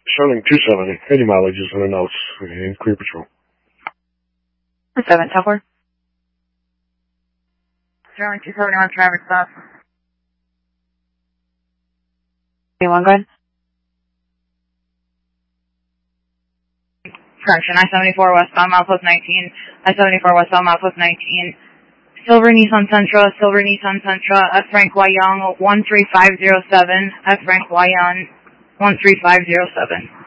Sterling 270. Any mileages and the notes in Clear Patrol. 7, Tower. Sterling 271, traffic stop. 21, go ahead. Correction, I-74 westbound, milepost 19. I-74 westbound, milepost 19. Silver Nissan Sentra, F. Frank Wyong, 13507. F. Frank Wyong, 13507.